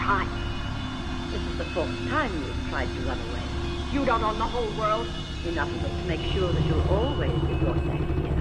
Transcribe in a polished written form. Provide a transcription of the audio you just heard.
crime. This is the fourth time you've tried to run away. You don't own the whole world. Enough of it to make sure that you'll always be brought back here.